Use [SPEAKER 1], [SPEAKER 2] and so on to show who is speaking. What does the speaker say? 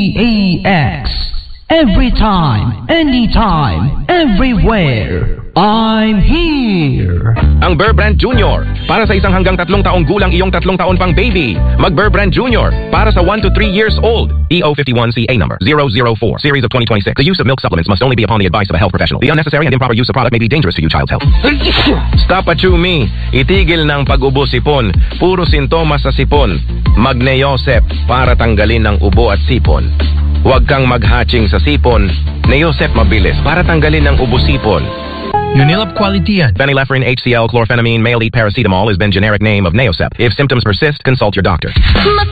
[SPEAKER 1] DZAX. Every time, anytime, everywhere. I'm here.
[SPEAKER 2] Ang Burr Brand Jr. Para sa isang hanggang 3 taong gulang iyong 3 taon pang baby. Mag Burr Brand Jr. Para sa 1 to 3 years old. EO51CA number 004, series of 2026. The use of milk supplements must only be upon the advice of a health professional. The unnecessary and improper use of product may be dangerous to your child's health. Stop at me. Itigil ng pag-ubo sipon. Puro sintomas sa sipon. Mag Neosep para tanggalin ng ubo at sipon. Huwag kang mag-hatching sa sipon. Neosep mabilis para tanggalin ng ubo sipon.
[SPEAKER 3] Unilab quality yan.
[SPEAKER 2] Phenylephrine, HCl, chlorphenamine, male elite paracetamol has been generic name of Neosep. If symptoms persist, consult your doctor.